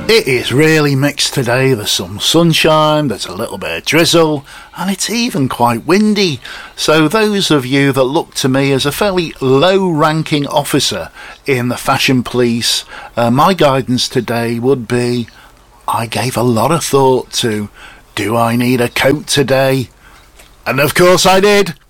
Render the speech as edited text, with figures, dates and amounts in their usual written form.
It is really mixed today. There's some sunshine, there's a little bit of drizzle, and it's even quite windy. So those of you that look to me as a fairly low-ranking officer in the fashion police, my guidance today would be, I gave a lot of thought to, do I need a coat today? And of course I did.